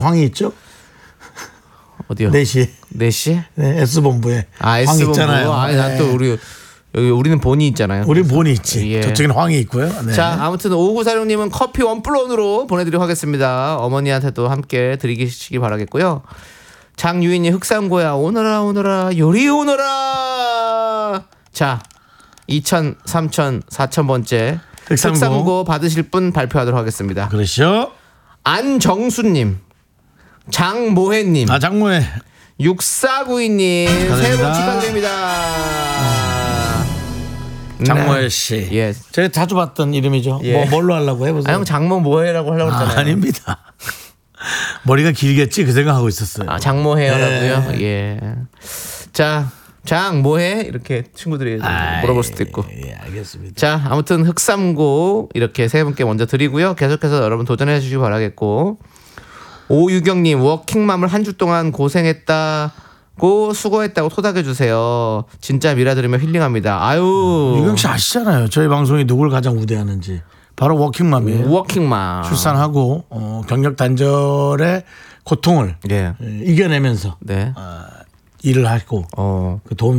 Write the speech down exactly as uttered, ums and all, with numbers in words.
황이 있죠? 어디요? 네 시. 네 시? 네, S본부에. 아, 황 S본부. 있잖아요. 아, 네. 난 또 우리 여기 우리는 본이 있잖아요. 우리 본이 있지. 예. 저쪽에는 황이 있고요. 네. 자, 아무튼 오구사육님은 커피 원플런으로 보내드리도록 하겠습니다. 어머니한테도 함께 드리시기 바라겠고요. 장유인님 흑산고야 오너라 오너라 요리 오너라. 자, 이천, 삼천, 사천 번째 흑산고. 흑산고 받으실 분 발표하도록 하겠습니다. 그렇죠. 안정수님, 장모혜님, 아, 장모의. 육사구이님 새해 복 축하드립니다. 장모혜 씨. 예. 제가 자주 봤던 이름이죠. 예. 뭐 뭘로 하려고 해보세요. 아, 형 장모 뭐해라고 하려고 그랬잖아요. 아, 아닙니다. 머리가 길겠지 그 생각하고 있었어요. 아, 장모 헤어라고요? 네. 예. 자, 장 뭐해? 이렇게 친구들이 아이, 물어볼 수도 있고. 예, 알겠습니다. 자, 아무튼 흑삼고 이렇게 세 분께 먼저 드리고요. 계속해서 여러분 도전해 주시기 바라겠고. 오유경님 워킹맘을 한 주 동안 고생했다고 수고했다고 토닥여 주세요. 진짜 미라 들으면 힐링합니다. 아유. 유경 씨 아시잖아요. 저희 방송이 누굴 가장 우대하는지. 바로 워킹맘이에요. 워킹맘. 출산하고 어, 경력 단절의 고통을 예. 예, 이겨내면서 네. 어, 일을 하고 어. 그 도움